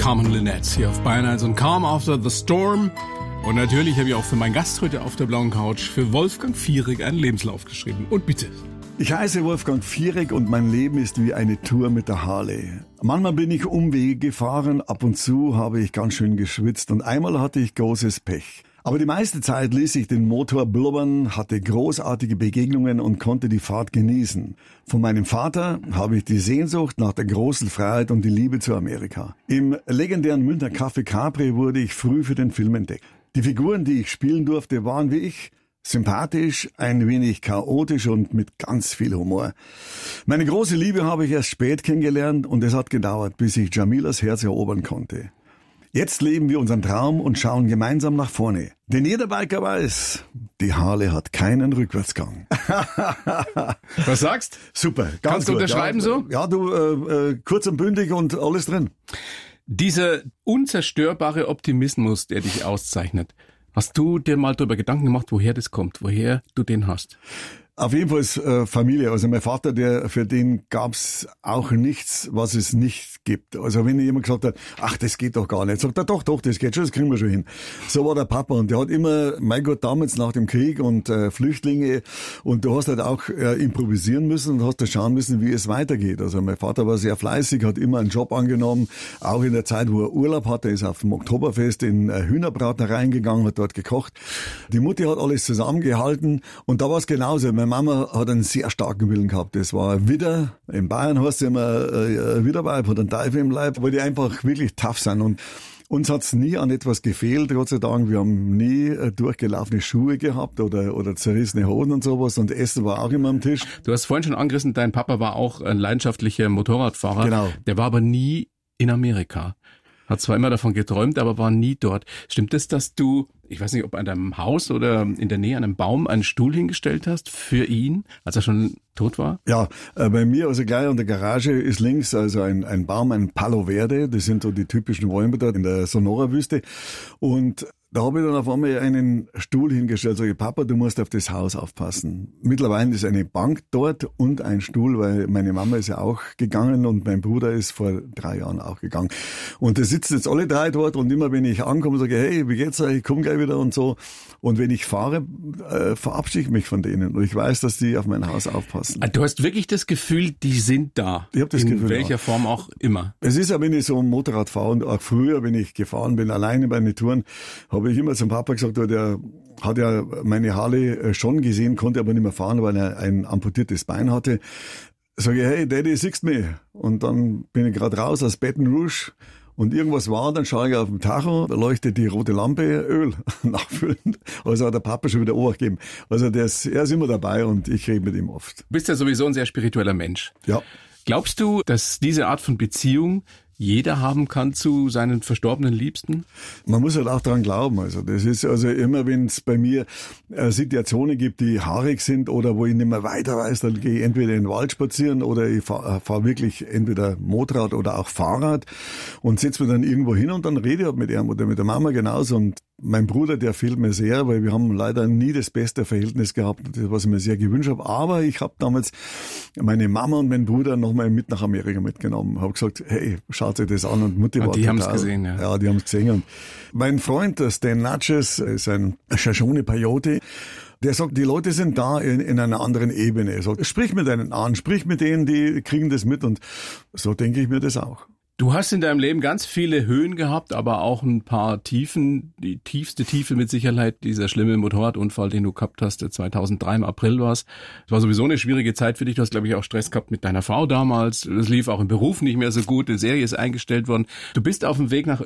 Carmen Linette hier auf Bayern 1 und Calm After the Storm. Und natürlich habe ich auch für meinen Gast heute auf der blauen Couch, für Wolfgang Fierig, einen Lebenslauf geschrieben. Und bitte. Ich heiße Wolfgang Fierig und mein Leben ist wie eine Tour mit der Harley. Manchmal bin ich Umwege gefahren, ab und zu habe ich ganz schön geschwitzt und einmal hatte ich großes Pech. Aber die meiste Zeit ließ ich den Motor blubbern, hatte großartige Begegnungen und konnte die Fahrt genießen. Von meinem Vater habe ich die Sehnsucht nach der großen Freiheit und die Liebe zu Amerika. Im legendären Münchner Café Capri wurde ich früh für den Film entdeckt. Die Figuren, die ich spielen durfte, waren wie ich, sympathisch, ein wenig chaotisch und mit ganz viel Humor. Meine große Liebe habe ich erst spät kennengelernt und es hat gedauert, bis ich Jamilas Herz erobern konnte. Jetzt leben wir unseren Traum und schauen gemeinsam nach vorne. Denn jeder Biker weiß, die Harley hat keinen Rückwärtsgang. Was sagst? Super. Ganz Kannst du gut. unterschreiben so? Ja, du, kurz und bündig und alles drin. Dieser unzerstörbare Optimismus, der dich auszeichnet, hast du dir mal darüber Gedanken gemacht, woher das kommt, woher du den hast? Auf jeden Fall ist Familie. Also mein Vater, für den gab's auch nichts, was es nicht gibt. Also wenn jemand gesagt hat, ach, das geht doch gar nicht, sagt er, doch, das geht schon, das kriegen wir schon hin. So war der Papa und der hat immer, mein Gott, damals nach dem Krieg und Flüchtlinge und du hast halt auch improvisieren müssen und hast da schauen müssen, wie es weitergeht. Also mein Vater war sehr fleißig, hat immer einen Job angenommen, auch in der Zeit, wo er Urlaub hatte, ist auf dem Oktoberfest in Hühnerbratereien gegangen, hat dort gekocht. Die Mutti hat alles zusammengehalten und da war es genauso. Meine Mama hat einen sehr starken Willen gehabt. Das war Widder. In Bayern heißt es immer Widderweib, hat einen Teufel im Leib, weil die einfach wirklich tough sind. Und uns hat's nie an etwas gefehlt, Gott sei Dank. Wir haben nie durchgelaufene Schuhe gehabt oder zerrissene Hosen und sowas. Und Essen war auch immer am Tisch. Du hast vorhin schon angerissen, dein Papa war auch ein leidenschaftlicher Motorradfahrer. Genau. Der war aber nie in Amerika. Hat zwar immer davon geträumt, aber war nie dort. Stimmt es, dass du, ich weiß nicht, ob an deinem Haus oder in der Nähe an einem Baum einen Stuhl hingestellt hast für ihn, als er schon tot war? Ja, bei mir, also gleich an der Garage ist links also ein Baum, ein Palo Verde. Das sind so die typischen Bäume dort in der Sonora-Wüste. Und da habe ich dann auf einmal einen Stuhl hingestellt. Sage ich, Papa, du musst auf das Haus aufpassen. Mittlerweile ist eine Bank dort und ein Stuhl, weil meine Mama ist ja auch gegangen und mein Bruder ist vor 3 Jahren auch gegangen. Und da sitzen jetzt alle 3 dort und immer wenn ich ankomme, sage ich, hey, wie geht's euch? Ich komme gleich wieder und so. Und wenn ich fahre, verabschiede ich mich von denen. Und ich weiß, dass die auf mein Haus aufpassen. Du hast wirklich das Gefühl, die sind da. Ich habe das Gefühl. In welcher Form auch immer. Es ist ja, wenn ich so ein Motorrad fahre und auch früher, wenn ich gefahren bin, alleine bei den Touren, habe ich immer zum Papa gesagt, der hat ja meine Harley schon gesehen, konnte aber nicht mehr fahren, weil er ein amputiertes Bein hatte. Sage ich, hey Daddy, siehst du mich? Und dann bin ich gerade raus aus Baton Rouge und irgendwas war, dann schaue ich auf den Tacho, da leuchtet die rote Lampe, Öl nachfüllen. Also hat der Papa schon wieder Obacht gegeben. Also er ist immer dabei und ich rede mit ihm oft. Du bist ja sowieso ein sehr spiritueller Mensch. Ja. Glaubst du, dass diese Art von Beziehung jeder haben kann zu seinen verstorbenen Liebsten? Man muss halt auch daran glauben. Also das ist also immer, wenn es bei mir Situationen gibt, die haarig sind oder wo ich nicht mehr weiter weiß, dann gehe ich entweder in den Wald spazieren oder ich fahr wirklich entweder Motorrad oder auch Fahrrad und setze mich dann irgendwo hin und dann rede ich halt mit ihm oder mit der Mama genauso. Und mein Bruder, der fehlt mir sehr, weil wir haben leider nie das beste Verhältnis gehabt, was ich mir sehr gewünscht habe. Aber ich habe damals meine Mama und meinen Bruder nochmal mit nach Amerika mitgenommen. Habe gesagt, hey, schaut euch das an. Und Mutti war die total, haben es gesehen, ja. Ja, die haben es gesehen. Und mein Freund, der Stan Natchez, ist ein Shoshone Peyote. Der sagt, die Leute sind da in einer anderen Ebene. Er sagt, sprich mit denen an, sprich mit denen, die kriegen das mit. Und so denke ich mir das auch. Du hast in deinem Leben ganz viele Höhen gehabt, aber auch ein paar Tiefen. Die tiefste Tiefe mit Sicherheit, dieser schlimme Motorradunfall, den du gehabt hast, der 2003 im April war's. Es war sowieso eine schwierige Zeit für dich. Du hast, glaube ich, auch Stress gehabt mit deiner Frau damals. Es lief auch im Beruf nicht mehr so gut. Die Serie ist eingestellt worden. Du bist auf dem Weg nach